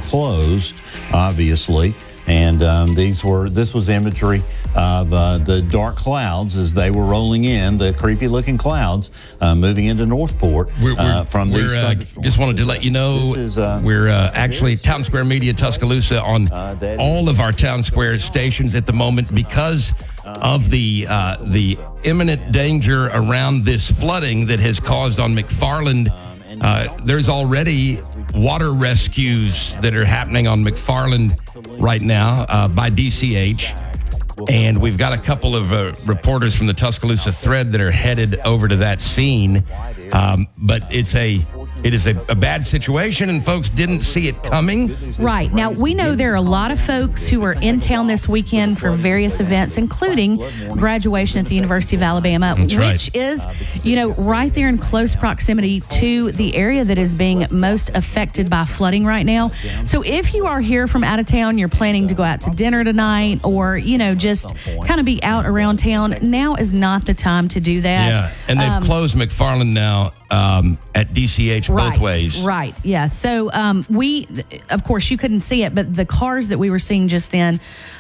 closed, obviously. And this was imagery of the dark clouds as they were rolling in, the creepy-looking clouds moving into Northport from these thunderstorms. Just wanted to let you know we're actually Town Square Media Tuscaloosa on all of our Town Square stations at the moment because of the imminent danger around this flooding that has caused on McFarland. There's already water rescues that are happening on McFarland right now by DCH. And we've got a couple of reporters from the Tuscaloosa Thread that are headed over to that scene. But it is a bad situation, and folks didn't see it coming. Right. Now, we know there are a lot of folks who are in town this weekend for various events, including graduation at the University of Alabama, which is, right there in close proximity to the area that is being most affected by flooding right now. So if you are here from out of town, you're planning to go out to dinner tonight or, just kind of be out around town, now is not the time to do that. Yeah, and they've closed McFarland now at DCH both ways. Right, yeah. So we, of course, you couldn't see it, but the cars that we were seeing just then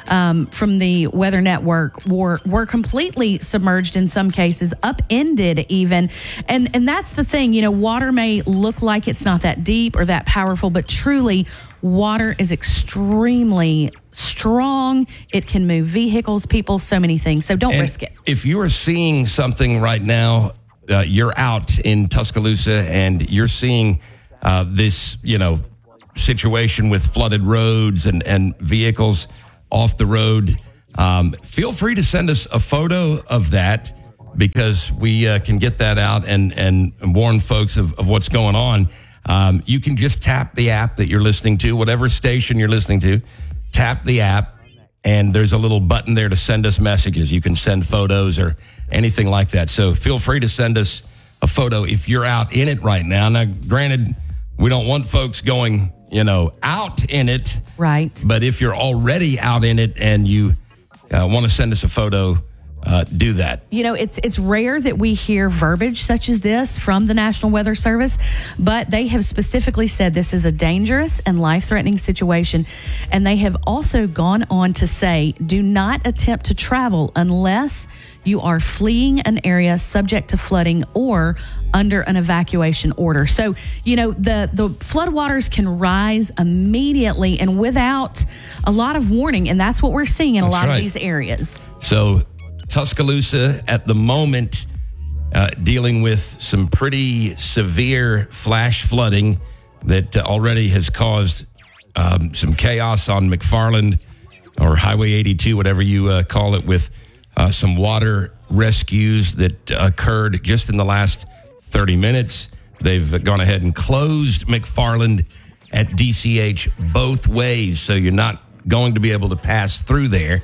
from the Weather Network were completely submerged in some cases, upended even. And that's the thing, water may look like it's not that deep or that powerful, but truly water is extremely strong. It can move vehicles, people, so many things. So don't risk it. If you are seeing something right now, you're out in Tuscaloosa and you're seeing this, situation with flooded roads and vehicles off the road, feel free to send us a photo of that because we can get that out and warn folks of what's going on. You can just tap the app that you're listening to, whatever station you're listening to, tap the app, and there's a little button there to send us messages. You can send photos or anything like that. So feel free to send us a photo if you're out in it right now. Now, granted, we don't want folks going, out in it. Right. But if you're already out in it and you want to send us a photo, do that. It's rare that we hear verbiage such as this from the National Weather Service, but they have specifically said this is a dangerous and life-threatening situation. And they have also gone on to say, do not attempt to travel unless you are fleeing an area subject to flooding or under an evacuation order. So, the floodwaters can rise immediately and without a lot of warning. And that's what we're seeing in a lot of these areas. So Tuscaloosa at the moment dealing with some pretty severe flash flooding that already has caused some chaos on McFarland or Highway 82, whatever you call it, with some water rescues that occurred just in the last 30 minutes. They've gone ahead and closed McFarland at DCH both ways, so you're not going to be able to pass through there.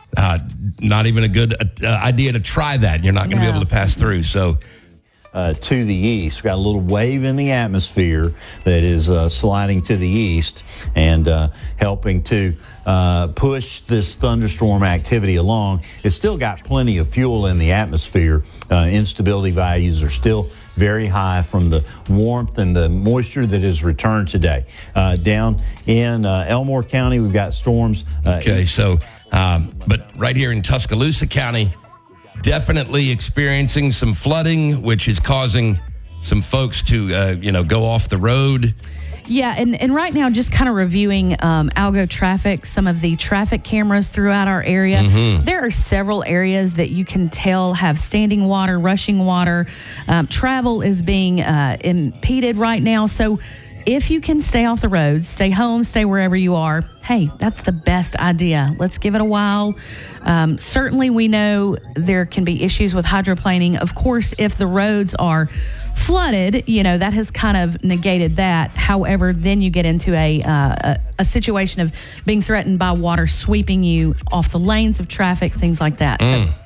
Not even a good idea to try that. You're not going to be able to pass through. So to the east, we've got a little wave in the atmosphere that is sliding to the east and helping to push this thunderstorm activity along. It's still got plenty of fuel in the atmosphere. Instability values are still very high from the warmth and the moisture that is returned today. Down in Elmore County, we've got storms. But right here in Tuscaloosa County, definitely experiencing some flooding, which is causing some folks to, go off the road. Yeah, and right now, just kind of reviewing Algo Traffic, some of the traffic cameras throughout our area. Mm-hmm. There are several areas that you can tell have standing water, rushing water. Travel is being impeded right now. So if you can stay off the roads, stay home, stay wherever you are, hey, that's the best idea. Let's give it a while. Certainly, we know there can be issues with hydroplaning. Of course, if the roads are flooded, that has kind of negated that. However, then you get into a situation of being threatened by water sweeping you off the lanes of traffic, things like that.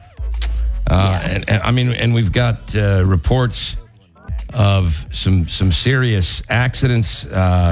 And we've got reports of some serious accidents.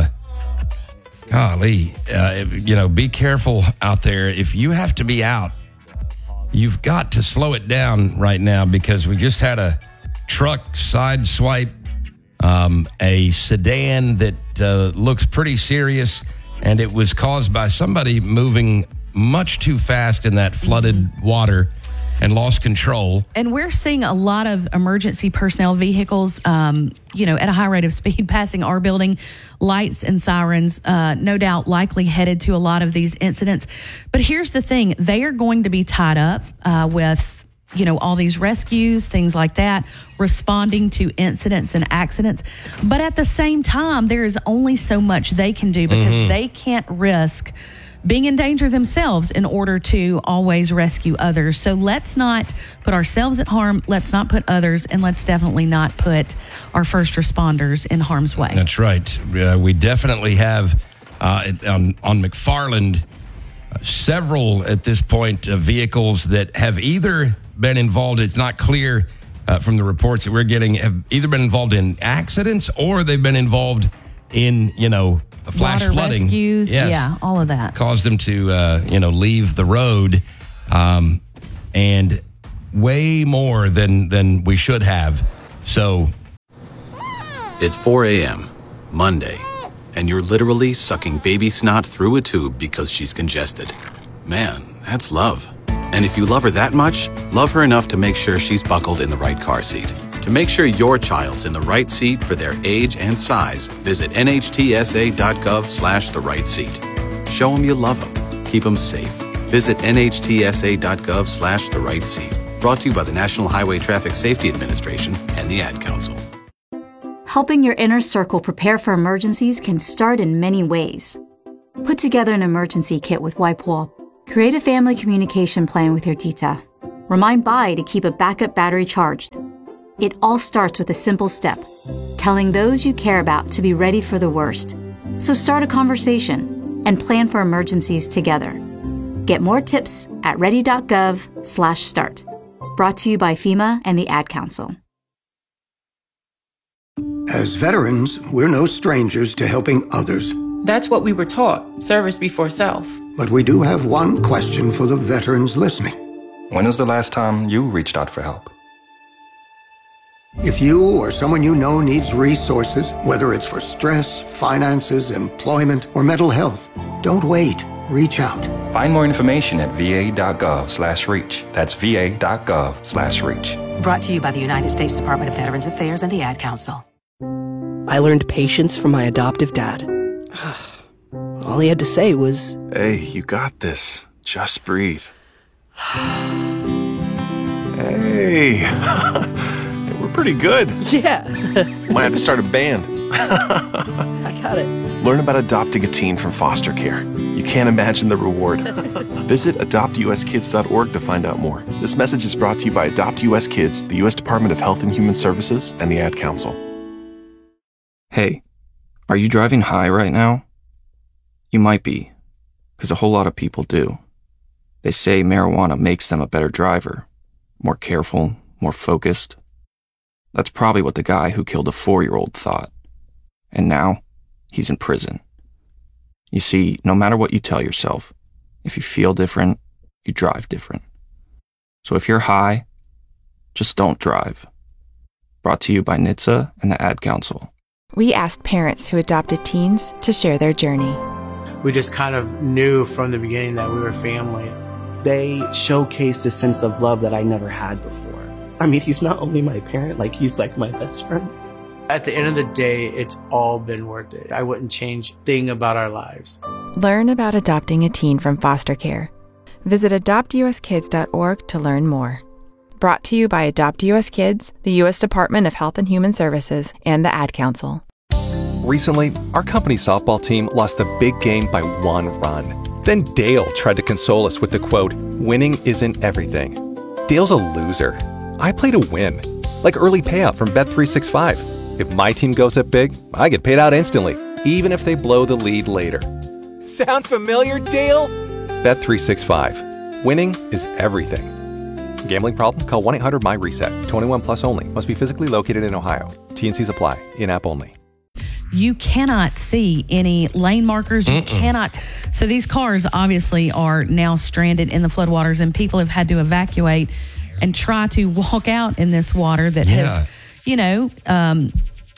Be careful out there. If you have to be out, you've got to slow it down right now, because we just had a truck sideswipe a sedan that looks pretty serious and it was caused by somebody moving much too fast in that flooded water and lost control. And we're seeing a lot of emergency personnel vehicles, at a high rate of speed passing our building, lights and sirens, no doubt likely headed to a lot of these incidents. But here's the thing. They are going to be tied up with all these rescues, things like that, responding to incidents and accidents. But at the same time, there is only so much they can do because they can't risk being in danger themselves in order to always rescue others. So let's not put ourselves at harm, let's not put others, and let's definitely not put our first responders in harm's way. That's right. We definitely have on McFarland several at this point vehicles that have either been involved, it's not clear from the reports that we're getting, have either been involved in accidents or they've been involved in, flash water flooding. Rescues, yes. Yeah, all of that. Caused them to, leave the road, and way more than we should have. So it's 4 a.m., Monday, and you're literally sucking baby snot through a tube because she's congested. Man, that's love. And if you love her that much, love her enough to make sure she's buckled in the right car seat. To make sure your child's in the right seat for their age and size, visit nhtsa.gov/the right seat. Show them you love them. Keep them safe. Visit nhtsa.gov/the right seat. Brought to you by the National Highway Traffic Safety Administration and the Ad Council. Helping your inner circle prepare for emergencies can start in many ways. Put together an emergency kit with WipeWall. Create a family communication plan with your tita. Remind Bai to keep a backup battery charged. It all starts with a simple step, telling those you care about to be ready for the worst. So start a conversation and plan for emergencies together. Get more tips at ready.gov/start. Brought to you by FEMA and the Ad Council. As veterans, we're no strangers to helping others. That's what we were taught, service before self. But we do have one question for the veterans listening. When was the last time you reached out for help? If you or someone you know needs resources, whether it's for stress, finances, employment, or mental health, don't wait. Reach out. Find more information at va.gov/reach. That's va.gov/reach. Brought to you by the United States Department of Veterans Affairs and the Ad Council. I learned patience from my adoptive dad. All he had to say was, "Hey, you got this. Just breathe." Hey, we're pretty good. Yeah. Might have to start a band. I got it. Learn about adopting a teen from foster care. You can't imagine the reward. Visit adoptuskids.org to find out more. This message is brought to you by Adopt US Kids, the U.S. Department of Health and Human Services, and the Ad Council. Hey, are you driving high right now? You might be, because a whole lot of people do. They say marijuana makes them a better driver, more careful, more focused. That's probably what the guy who killed a 4-year-old thought. And now, he's in prison. You see, no matter what you tell yourself, if you feel different, you drive different. So if you're high, just don't drive. Brought to you by NHTSA and the Ad Council. We asked parents who adopted teens to share their journey. We just kind of knew from the beginning that we were family. They showcased a sense of love that I never had before. I mean, he's not only my parent, he's like my best friend. At the end of the day, it's all been worth it. I wouldn't change a thing about our lives. Learn about adopting a teen from foster care. Visit adoptuskids.org to learn more. Brought to you by Adopt US Kids, the U.S. Department of Health and Human Services, and the Ad Council. Recently, our company softball team lost the big game by 1 run. Then Dale tried to console us with the quote, "Winning isn't everything." Dale's a loser. I play to win, like early payout from Bet365. If my team goes up big, I get paid out instantly, even if they blow the lead later. Sound familiar, Dale? Bet365. Winning is everything. Gambling problem? Call 1-800-MY-RESET. 21 plus only. Must be physically located in Ohio. T&Cs apply. In-app only. You cannot see any lane markers. You cannot. So these cars obviously are now stranded in the floodwaters, and people have had to evacuate and try to walk out in this water that has,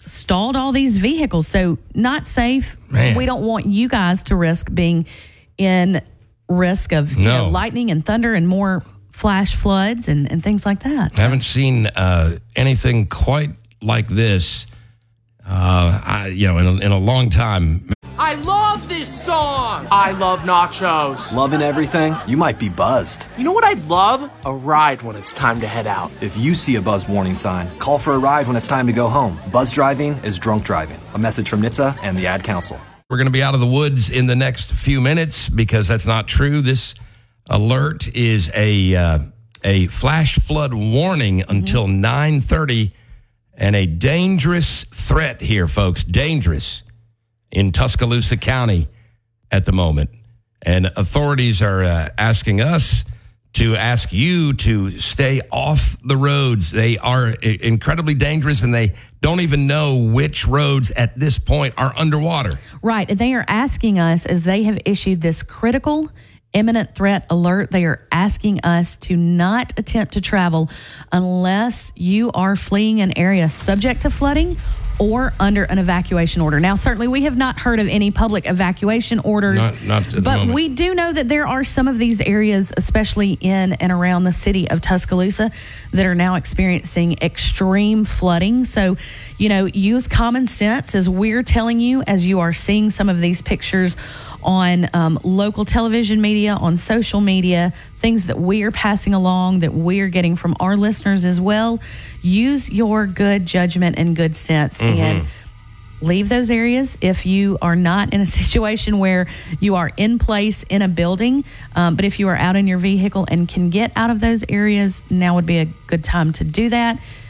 stalled all these vehicles. So not safe. Man. We don't want you guys to risk being in risk of lightning and thunder and more flash floods and things like that. I haven't seen anything quite like this, in a long time. I love this song. I love nachos. Loving everything? You might be buzzed. You know what I'd love? A ride when it's time to head out. If you see a buzz warning sign, call for a ride when it's time to go home. Buzz driving is drunk driving. A message from NHTSA and the Ad Council. We're going to be out of the woods in the next few minutes because that's not true. This alert is a flash flood warning until 9:30, and a dangerous threat here, folks. Dangerous in Tuscaloosa County at the moment. And authorities are asking us to ask you to stay off the roads. They are incredibly dangerous, and they don't even know which roads at this point are underwater. Right. And they are asking us, as they have issued this critical imminent threat alert, they are asking us to not attempt to travel unless you are fleeing an area subject to flooding or under an evacuation order. Now, certainly we have not heard of any public evacuation orders, not at the but moment. we do know that there are some of these areas, especially in and around the city of Tuscaloosa, that are now experiencing extreme flooding. So, use common sense, as we're telling you, as you are seeing some of these pictures on local television media, on social media, things that we are passing along, that we're getting from our listeners as well. Use your good judgment and good sense and leave those areas if you are not in a situation where you are in place in a building. But if you are out in your vehicle and can get out of those areas, now would be a good time to do that.